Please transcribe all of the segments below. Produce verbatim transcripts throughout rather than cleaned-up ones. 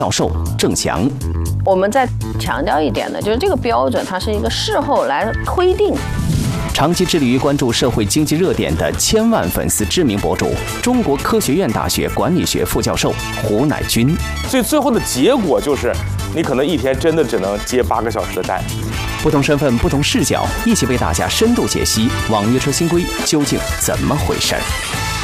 教授郑强。 我们再强调一点呢，就是这个标准它是一个事后来推定。 长期致力于关注社会经济热点的千万粉丝知名博主，中国科学院大学管理学副教授胡乃军。 所以最后的结果就是，你可能一天真的只能接八个小时的单。 不同身份、不同视角，一起为大家深度解析网约车新规究竟怎么回事儿。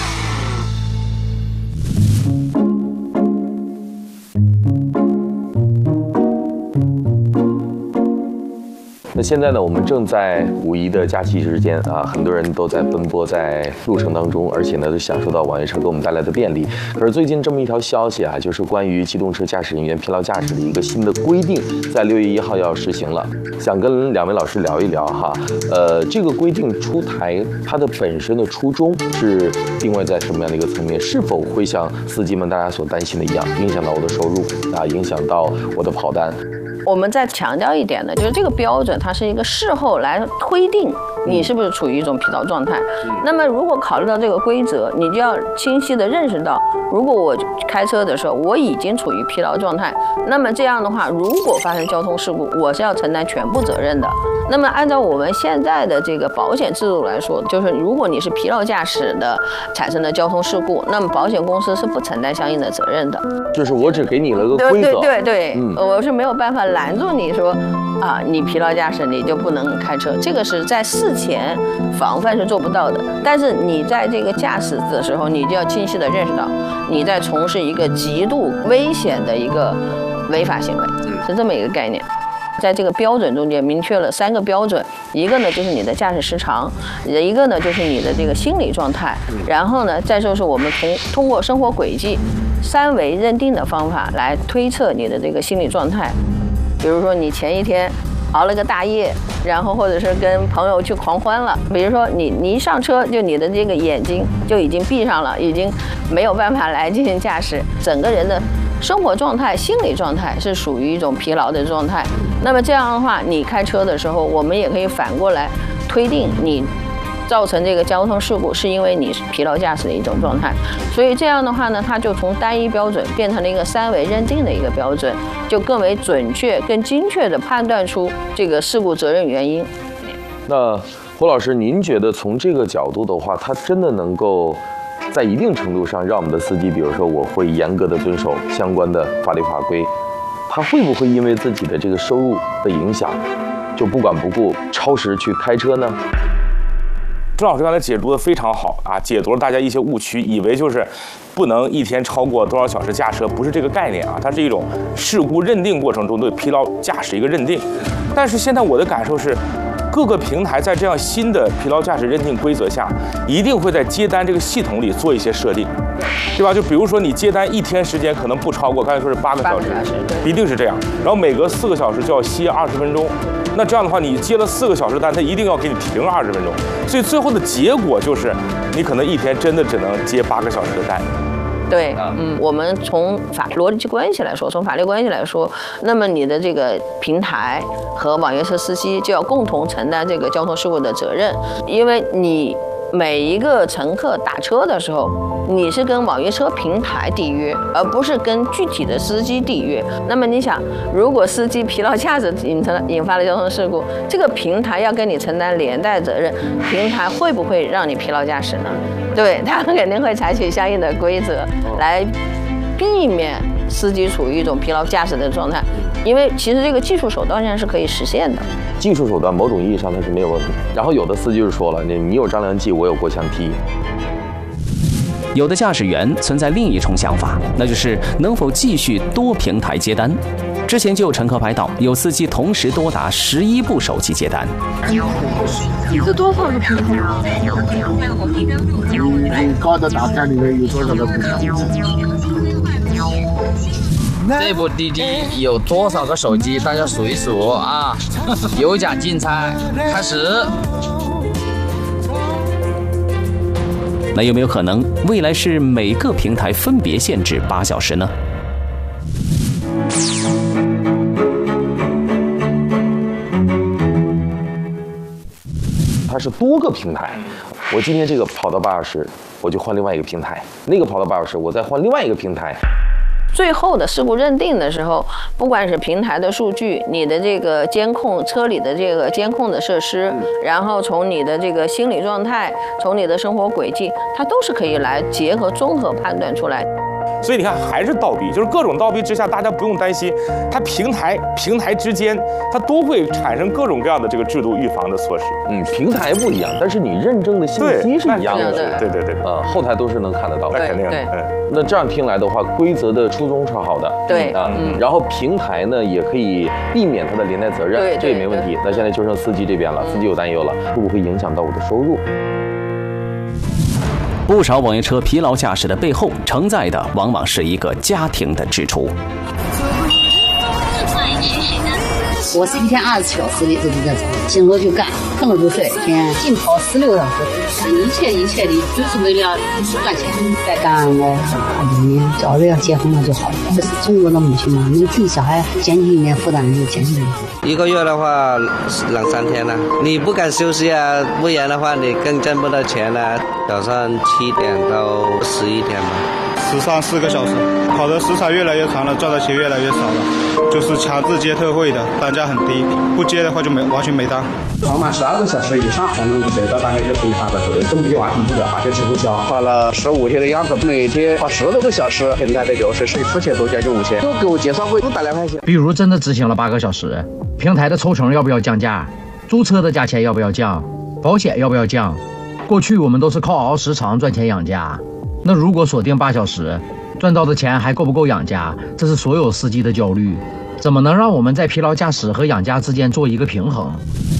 那现在呢，我们正在五一的假期之间啊，很多人都在奔波在路程当中，而且呢，都享受到网约车给我们带来的便利。可是最近这么一条消息啊，就是关于机动车驾驶人员疲劳驾驶的一个新的规定，在六月一号要实行了。想跟两位老师聊一聊哈，呃，这个规定出台，它的本身的初衷是定位在什么样的一个层面？是否会像司机们大家所担心的一样，影响到我的收入啊，影响到我的跑单？ 我们再强调一点呢，就是这个标准它是一个事后来推定你是不是处于一种疲劳状态。那么如果考虑到这个规则，你就要清晰地认识到，如果我开车的时候我已经处于疲劳状态，那么这样的话，如果发生交通事故，我是要承担全部责任的。那么按照我们现在的这个保险制度来说，就是如果你是疲劳驾驶的产生的交通事故，那么保险公司是不承担相应的责任的。 就是我只给你了个规则， 对对对， 嗯， 我是没有办法拦住你说啊，你疲劳驾驶你就不能开车，这个是在事前防范是做不到的。但是你在这个驾驶的时候，你就要清晰地认识到你在从事一个极度危险的一个违法行为，是这么一个概念。在这个标准中间明确了三个标准，一个呢就是你的驾驶时长，一个呢就是你的这个心理状态，然后呢再就是我们从通过生活轨迹三维认定的方法来推测你的这个心理状态。比如说你前一天熬了个大夜，然后或者是跟朋友去狂欢了，比如说你你一上车就你的这个眼睛就已经闭上了，已经没有办法来进行驾驶，整个人的生活状态、心理状态是属于一种疲劳的状态。那么这样的话，你开车的时候，我们也可以反过来推定你造成这个交通事故是因为你疲劳驾驶的一种状态。所以这样的话呢，它就从单一标准变成了一个三维认定的一个标准，就更为准确、更精确地判断出这个事故责任原因。 那胡老师，您觉得从这个角度的话，它真的能够在一定程度上让我们的司机，比如说我会严格的遵守相关的法律法规，他会不会因为自己的这个收入的影响，就不管不顾超时去开车呢？ 郑老师刚才解读的非常好啊，解读了大家一些误区，以为就是不能一天超过多少小时驾车，不是这个概念啊，它是一种事故认定过程中对疲劳驾驶一个认定。但是现在我的感受是，各个平台在这样新的疲劳驾驶认定规则下，一定会在接单这个系统里做一些设定，对吧？就比如说你接单一天时间可能不超过，刚才说是八个小时，一定是这样。然后每隔四个小时就要歇二十分钟，那这样的话，你接了四个小时单，它一定要给你停二十分钟。所以最后的结果就是，你可能一天真的只能接八个小时的单。 对，嗯，我们从法逻辑关系来说，从法律关系来说，那么你的这个平台和网约车司机就要共同承担这个交通事故的责任，因为你每一个乘客打车的时候，你是跟网约车平台缔约，而不是跟具体的司机缔约。那么你想，如果司机疲劳驾驶引成引发了交通事故，这个平台要跟你承担连带责任，平台会不会让你疲劳驾驶呢？对，他肯定会采取相应的规则来避免司机处于一种疲劳驾驶的状态，因为其实这个技术手段上是可以实现的。 技术手段某种意义上它是没有问题。然后有的司机就说了，你你有张良计，我有过墙梯。 有的驾驶员存在另一重想法，那就是能否继续多平台接单。之前就有乘客拍到，有司机同时多达十一部手机接单。 你是多少个平台？你搞的大盘里面有多少个平台？ 这部滴滴有多少个手机？大家数一数啊！有奖竞猜，开始。 那有没有可能，未来是每个平台分别限制八小时呢？ 它是多个平台，我今天这个跑到八小时，我就换另外一个平台；那个跑到八小时，我再换另外一个平台。 最后的事故认定的时候，不管是平台的数据，你的这个监控车里的这个监控的设施，然后从你的这个心理状态，从你的生活轨迹，它都是可以来结合综合判断出来。 所以你看，还是倒逼，就是各种倒逼之下，大家不用担心，它平台平台之间，它都会产生各种各样的这个制度预防的措施。 嗯，平台不一样，但是你认证的信息是一样的。 对对对对， 呃，后台都是能看得到的。 那肯定的。嗯。 那这样听来的话，规则的初衷是好的。 对啊， 嗯。 然后平台呢，也可以避免它的连带责任， 对， 这也没问题。那现在就剩司机这边了，司机有担忧了，会不会影响到我的收入？ 不少网约车疲劳驾驶的背后，承载的往往是一个家庭的支出。 我是一天二十小时的这个在走，醒了就干，困了就睡，天净跑十六个小时，一切一切的就是为了赚钱。再干我二九年，早日要结婚了就好了。这是中国的母亲嘛，你替小孩减轻一点负担就减轻。 一个月的话两三天了，你不敢休息啊，不然的话你更挣不到钱了。早上七点到十一点吧。 时上四个小时，跑的时长越来越长了，赚的钱越来越少了，就是强制接特惠的，单价很低，不接的话就没完全没单。 跑满十二个小时以上才能得到大概一个赔偿的，根本就完成不了，而且吃不消。跑了十五天的样子，每天跑十多个小时，平台的流水税四千多，将近五千，都给我介绍过五百来块钱。 比如真的执行了八个小时，平台的抽成要不要降价？租车的价钱要不要降？保险要不要降？过去我们都是靠熬时长赚钱养家。那如果锁定八小时，赚到的钱还够不够养家？这是所有司机的焦虑。怎么能让我们在疲劳驾驶和养家之间做一个平衡？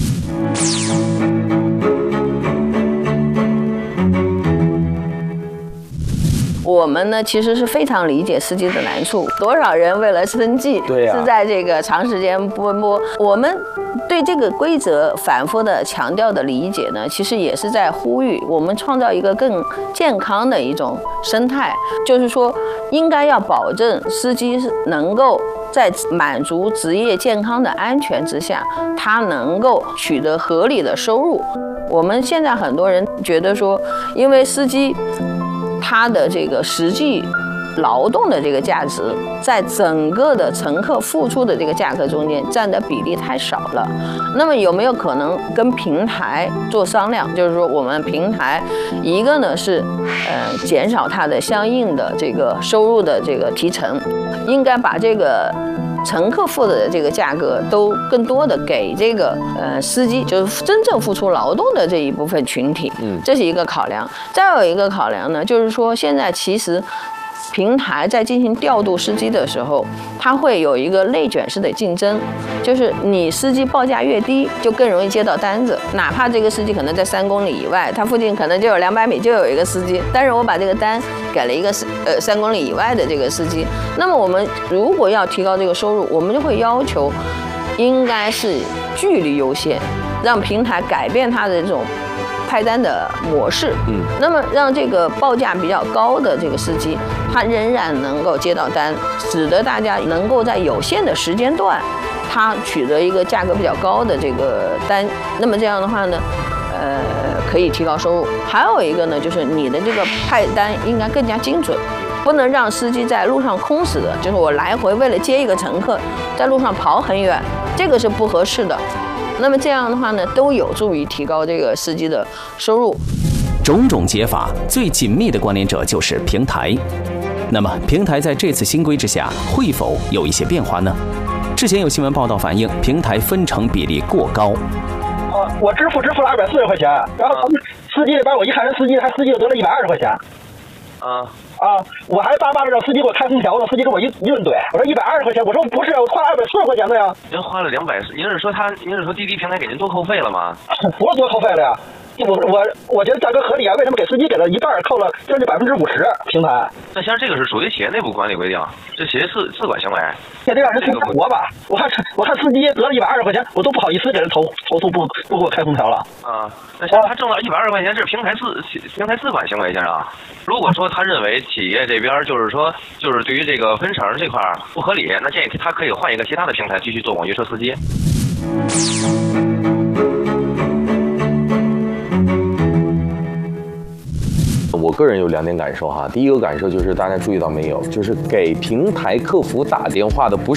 我们呢，其实是非常理解司机的难处。多少人为了生计， 对呀， 是在这个长时间奔波。我们对这个规则反复的强调的理解呢，其实也是在呼吁我们创造一个更健康的一种生态。就是说，应该要保证司机能够在满足职业健康的安全之下，他能够取得合理的收入。我们现在很多人觉得说，因为司机他的这个实际劳动的这个价值，在整个的乘客付出的这个价格中间占的比例太少了。那么有没有可能跟平台做商量？就是说，我们平台一个呢是呃减少它的相应的这个收入的这个提成，应该把这个乘客付的这个价格都更多的给这个呃司机，就是真正付出劳动的这一部分群体，嗯，这是一个考量。再有一个考量呢，就是说现在其实平台在进行调度司机的时候，它会有一个内卷式的竞争，就是你司机报价越低，就更容易接到单子。哪怕这个司机可能在三公里以外，他附近可能就有两百米就有一个司机，但是我把这个单给了一个呃三公里以外的这个司机。那么我们如果要提高这个收入，我们就会要求应该是距离优先，让平台改变它的这种派单的模式，嗯，那么让这个报价比较高的这个司机，他仍然能够接到单，使得大家能够在有限的时间段，他取得一个价格比较高的这个单。那么这样的话呢，呃，可以提高收入。还有一个呢，就是你的这个派单应该更加精准，不能让司机在路上空死的，就是我来回为了接一个乘客，在路上跑很远，这个是不合适的。那么这样的话呢，都有助于提高这个司机的收入。 种种解法，最紧密的关联者就是平台。那么，平台在这次新规之下，会否有一些变化呢？之前有新闻报道反映，平台分成比例过高。 啊，我支付支付了二百四十块钱，然后司机那边我一看人司机，他司机就得了一百二十块钱。 啊啊！我还巴巴的让司机给我开空调呢，司机跟我一一顿怼，我说一百二十块钱，我说不是，我花了二百四十块钱的呀。 您花了两百，您是说他，您是说滴滴平台给您多扣费了吗？ 不是多扣费了呀，我我我觉得价格合理啊，为什么给司机给了一半，扣了将近百分之五十？平台？ 那像这个是属于企业内部管理规定，这企业自自管行为， 也得让人司机活吧。我看我看司机得了一百二十块钱，我都不好意思给人投投诉不不给我开空调了。 啊，那像他挣了一百二十块钱，这是平台自平台自管行为，先生。如果说他认为企业这边就是说就是对于这个分成这块不合理，那建议他可以换一个其他的平台继续做网约车司机。 我我个人有两点感受哈。第一个感受就是大家注意到没有，就是给平台客服打电话的不